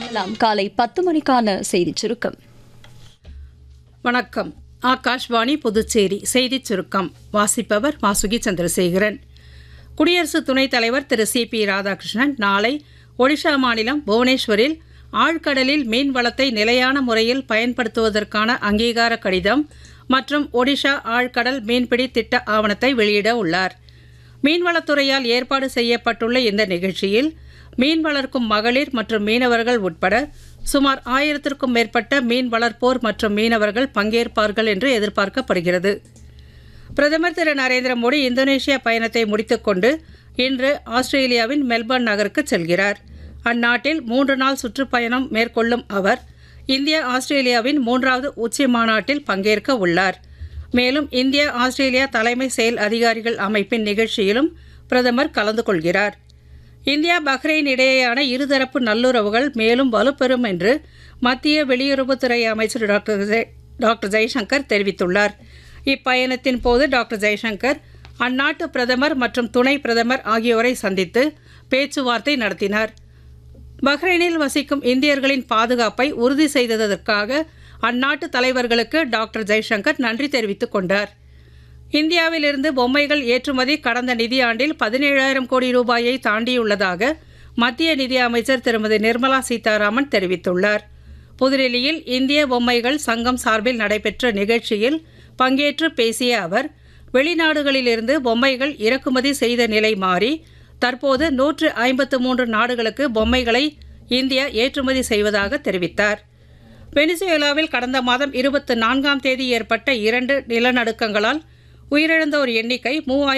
கேட்கலாம் காலை 10 மணிக்கான செய்திச் சுருக்கம். வணக்கம். ஆகாஷ்வாணி புதுச்சேரி செய்திச் சுருக்கம் வாசிப்பவர் வாசுகி சந்திரசேகரன். குடியரசு துணைத் தலைவர் திரு சி.பி. ராதாகிருஷ்ணன் நாளை ஒடிஷா மாநிலம் புவனேஸ்வரில் ஆழ்கடலில் மீன் வளத்தை நிலையான முறையில் பயன்படுத்துவதற்கான அங்கீகார கடிதம் மற்றும் ஒடிஷா ஆழ்கடல் மீன்பிடி திட்ட ஆவணத்தை வெளியிட உள்ளார். மீன்வளத்துறையால் ஏற்பாடு செய்யப்பட்டுள்ள இந்த நிகழ்ச்சியில் மீன் வளர்க்கும் மகளிர் மற்றும் மீனவர்கள் உட்பட சுமார் 1000க்கும் மேற்பட்ட மீன் வளர்ப்போர் மற்றும் மீனவர்கள் பங்கேற்பார்கள் என்று எதிர்பார்க்கப்படுகிறது. பிரதமர் திரு நரேந்திர மோடி இந்தோனேஷியா பயணத்தை முடித்துக்கொண்டு இன்று ஆஸ்திரேலியாவின் மெல்பர்ன் நகருக்கு செல்கிறார். அந்நாட்டில் 3 நாள் சுற்றுப்பயணம் மேற்கொள்ளும் அவர் இந்தியா ஆஸ்திரேலியாவின் 3வது உச்சி மாநாட்டில் பங்கேற்க உள்ளார். மேலும் இந்தியா ஆஸ்திரேலியா தலைமை செயல் அதிகாரிகள் அமைப்பின் நிகழ்ச்சியிலும் பிரதமர் கலந்து கொள்கிறார். இந்தியா பஹ்ரைன் இடையேயான இருதரப்பு நல்லுறவுகள் மேலும் வலுப்பெறும் என்று மத்திய வெளியுறவுத்துறை அமைச்சர் டாக்டர் ஜெய்சங்கர் தெரிவித்துள்ளார். இப்பயணத்தின் போது டாக்டர் ஜெய்சங்கர் அந்நாட்டு பிரதமர் மற்றும் துணை பிரதமர் ஆகியோரை சந்தித்து பேச்சுவார்த்தை நடத்தினார். பஹ்ரைனில் வசிக்கும் இந்தியர்களின் பாதுகாப்பை உறுதி செய்ததற்காக அந்நாட்டு தலைவர்களுக்கு டாக்டர் ஜெய்சங்கர் நன்றி தெரிவித்துக் கொண்டார். இந்தியாவிலிருந்து பொம்மைகள் ஏற்றுமதி கடந்த நிதியாண்டில் 17,000 கோடி ரூபாயை தாண்டியுள்ளதாக மத்திய நிதி அமைச்சர் திருமதி நிர்மலா சீதாராமன் தெரிவித்துள்ளார். புதுடில்லியில் இந்திய பொம்மைகள் சங்கம் சார்பில் நடைபெற்ற நிகழ்ச்சியில் பங்கேற்று பேசிய அவர், வெளிநாடுகளிலிருந்து பொம்மைகள் இறக்குமதி செய்த நிலை மாறி தற்போது 153 நாடுகளுக்கு பொம்மைகளை இந்தியா ஏற்றுமதி செய்வதாக தெரிவித்தார். வெனிசுவேலாவில் கடந்த மாதம் 24ஆம் தேதி ஏற்பட்ட 2 நிலநடுக்கங்களால் உயிரிழந்தோர் எண்ணிக்கை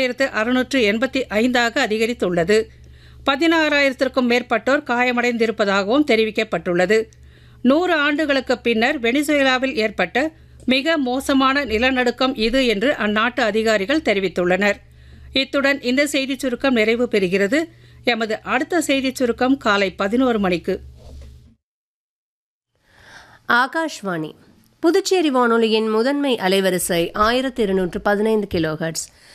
3685ஆக அதிகரித்துள்ளது. 16,000க்கும் மேற்பட்டோர் காயமடைந்திருப்பதாகவும் தெரிவிக்கப்பட்டுள்ளது. 100 ஆண்டுகளுக்கு பின்னர் வெனிசுவேலாவில் ஏற்பட்ட மிக மோசமான நிலநடுக்கம் இது என்று அந்நாட்டு அதிகாரிகள் தெரிவித்துள்ளனர். இத்துடன் இந்த செய்திச் சுருக்கம் நிறைவு பெறுகிறது. எமது அடுத்த செய்திச் சுருக்கம் காலை 11 மணிக்கு. ஆகாஷ்வாணி புதுச்சேரி வானொலியின் முதன்மை அலைவரிசை 1215 கிலோஹெர்ட்ஸ்.